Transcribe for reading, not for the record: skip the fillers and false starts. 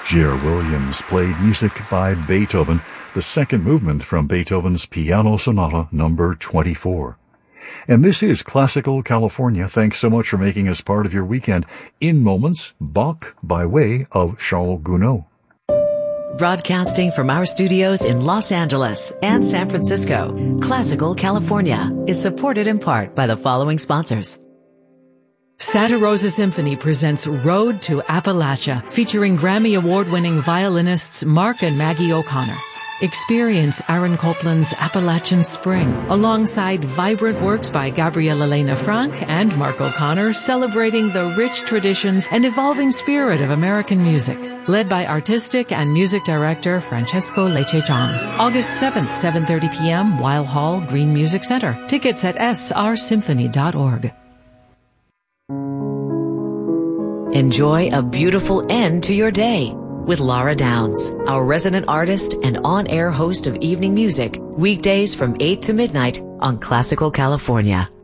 J.R. Williams played music by Beethoven, the second movement from Beethoven's Piano Sonata No. 24. And this is Classical California. Thanks so much for making us part of your weekend. In moments, Bach by way of Charles Gounod. Broadcasting from our studios in Los Angeles and San Francisco, Classical California is supported in part by the following sponsors. Santa Rosa Symphony presents Road to Appalachia, featuring Grammy Award-winning violinists Mark and Maggie O'Connor. Experience Aaron Copland's Appalachian Spring, alongside vibrant works by Gabrielle Elena Frank and Mark O'Connor, celebrating the rich traditions and evolving spirit of American music. Led by artistic and music director Francesco Lecce-John. August 7th, 7:30 p.m., Weil Hall, Green Music Center. Tickets at srsymphony.org. Enjoy a beautiful end to your day with Laura Downs, our resident artist and on-air host of evening music, weekdays from 8 to midnight on Classical California.